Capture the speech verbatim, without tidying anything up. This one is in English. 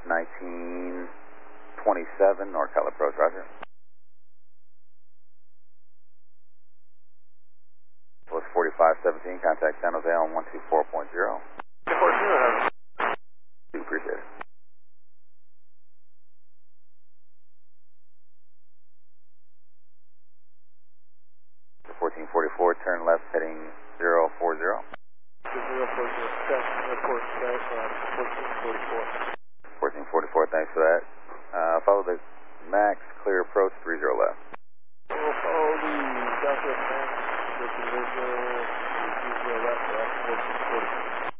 nineteen twenty-seven, NorCal approach, roger. Was forty-five seventeen, contact San Jose on one two four point zero. four zero. Appreciate it. fourteen forty-four, turn left heading zero four zero. zero four zero, check, airport, check, fourteen forty-four. fourteen forty-four, thanks for that. Uh, follow the max, clear approach, three zero left. We'll follow the Southwest max, with the visual, three zero left, fourteen forty-four.